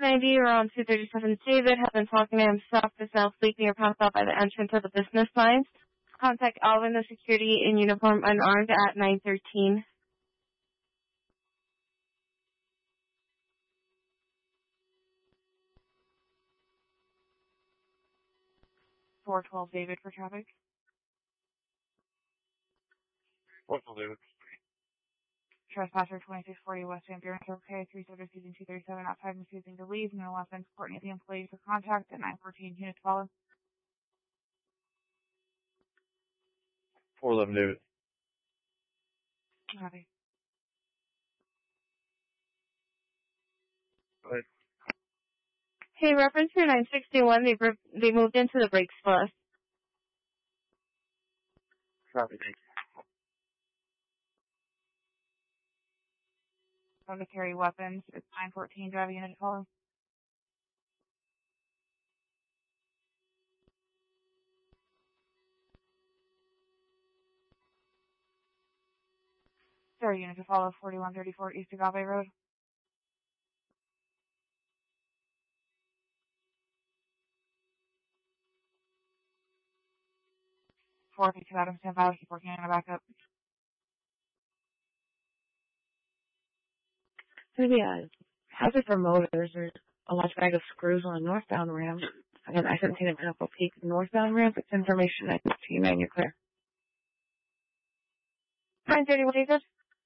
690, you're on 237. David has been talking to himself, is now sleeping or passed out by the entrance of the business lines. Contact Alvin, the security in uniform, unarmed, at 913. 412 David for traffic. 412 David. Trespasser 2640 West Van Buren, okay, 3 subjects using 237 outside refusing to leave. No weapons. Coordinate the employee for contact at 914. Unit follow. 411 David. Copy. Go ahead. Hey, reference to 961, they moved into the brakes plus. Copy, thank you. How to carry weapons. It's 914. Drive unit follow. Sorry, unit to follow 4134 East Agave Road. Four to Adam stand by. Keep working on the backup. Maybe a hazard for motors. There's a large bag of screws on a northbound ramp. Again, I couldn't see them up a peak northbound ramp. It's information I can see, man. You're clear. 930, what is it?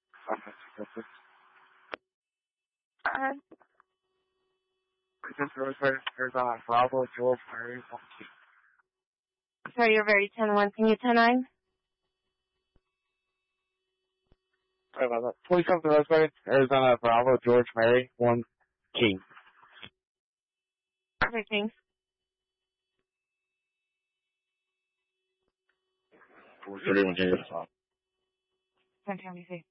Bravo, George, Mary, Sorry, you're very 10-1. Can you 10-9? Sorry about that. 27 Roseberry, Arizona, Bravo, George, Mary, 1 King. Perfect, thanks. 431 James. 10-10, DC.